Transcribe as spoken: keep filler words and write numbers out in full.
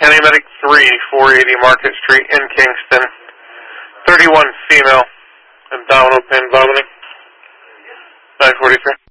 County Medic three, four eighty Market Street in Kingston. thirty-one female, abdominal pain vomiting. nine forty-three.